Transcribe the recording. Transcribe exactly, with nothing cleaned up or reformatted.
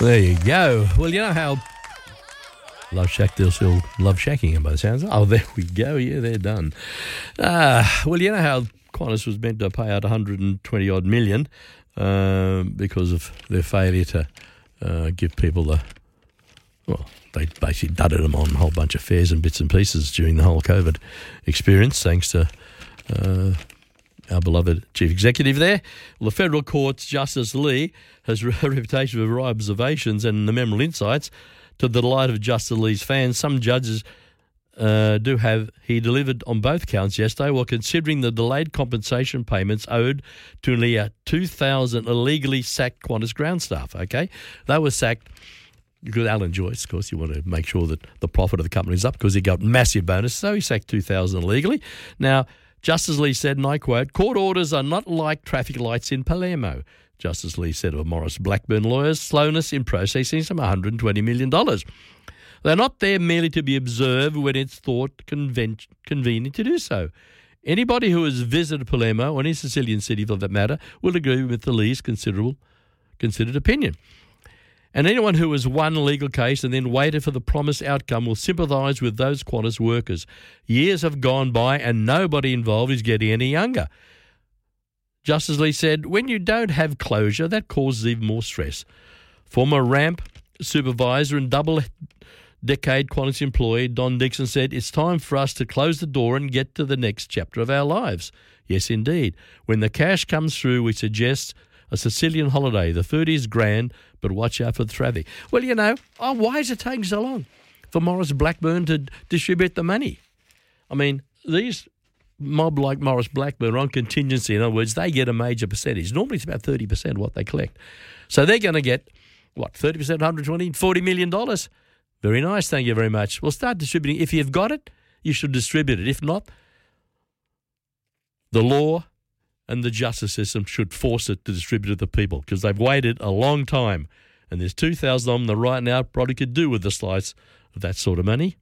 There you go. Well, you know how Love Shack, they'll still love shacking them by the sounds of it. Oh, there we go. Yeah, they're done. Uh, well, you know how Qantas was meant to pay out one hundred twenty odd million um, because of their failure to uh, give people the, well, they basically dudded them on a whole bunch of fares and bits and pieces during the whole COVID experience, thanks to uh, our beloved chief executive there. Well, the federal court's Justice Lee has a reputation for right observations and the memorable insights. To the delight of Justice Lee's fans, some judges uh, do have he delivered on both counts yesterday while considering the delayed compensation payments owed to nearly two thousand illegally sacked Qantas ground staff, okay? They were sacked because Alan Joyce, of course, you want to make sure that the profit of the company is up because he got massive bonus, so he sacked two thousand illegally. Now, Justice Lee said, and I quote, "Court orders are not like traffic lights in Palermo." Justice Lee said of Morris Blackburn lawyers' slowness in processing some one hundred twenty million dollars. They're not there merely to be observed when it's thought conven- convenient to do so. Anybody who has visited Palermo, or any Sicilian city for that matter, will agree with the Lee's considerable, considered opinion. And anyone who has won a legal case and then waited for the promised outcome will sympathise with those Qantas workers. Years have gone by and nobody involved is getting any younger. Justice Lee said, when you don't have closure, that causes even more stress. Former ramp supervisor and double-decade Qantas employee Don Dixon said, it's time for us to close the door and get to the next chapter of our lives. Yes, indeed. When the cash comes through, we suggest a Sicilian holiday. The food is grand, but watch out for the traffic. Well, you know, oh, why is it taking so long for Morris Blackburn to distribute the money? I mean, these mob like Morris Blackburn on contingency. In other words, they get a major percentage. Normally it's about thirty percent of what they collect. So they're going to get, what, thirty percent, one hundred twenty, forty million dollars. Very nice, thank you very much. Well, start distributing. If you've got it, you should distribute it. If not, the law and the justice system should force it to distribute it to the people because they've waited a long time. And there's two thousand of them that right now probably could do with a slice of that sort of money.